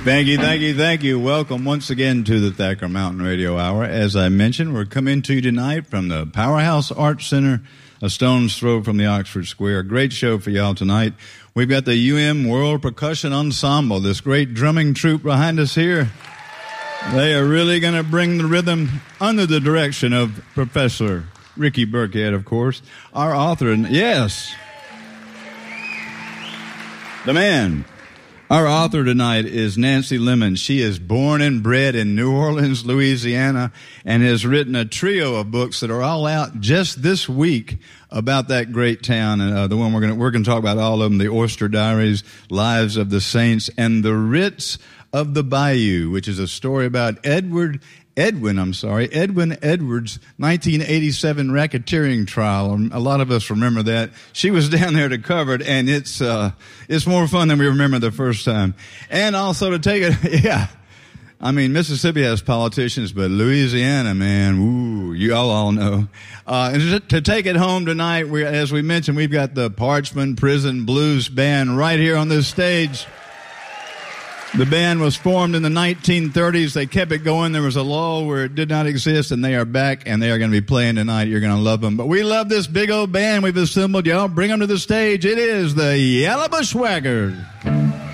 Thank you. Welcome once again to the Thacker Mountain Radio Hour. As I mentioned, we're coming to you tonight from the Powerhouse Arts Center, a stone's throw from the Oxford Square. Great show for y'all tonight. We've got the World Percussion Ensemble, this great drumming troupe behind us here. They are really going to bring the rhythm under the direction of Professor Ricky Burkhead, of course, our author. Yes, the man. Our author tonight is Nancy Lemon. She is born and bred in New Orleans, Louisiana, and has written a trio of books that are all out just this week about that great town. And the one we're going to talk about all of them: the Oyster Diaries, Lives of the Saints, and the Writs of the Bayou, which is a story about Edwin Edwards' 1987 racketeering trial. A lot of us remember that. She was down there to cover it, and it's more fun than we remember the first time. And also to take it, yeah. I mean, Mississippi has politicians, but Louisiana, man, ooh, you all know. And to take it home tonight, as we mentioned, we've got the Parchman Prison Blues Band right here on this stage. The band was formed in the 1930s. They kept it going. There was a lull where it did not exist, and they are back, and they are going to be playing tonight. You're going to love them. But we love this big old band we've assembled. Y'all bring them to the stage. It is the Yellow Bushwhackers.